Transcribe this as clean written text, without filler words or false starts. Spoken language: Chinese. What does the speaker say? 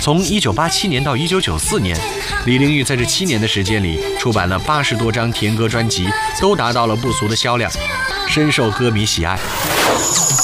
从1987年到1994年，李玲玉在这7年的时间里出版了80多张甜歌专辑，都达到了不俗的销量，深受歌迷喜爱。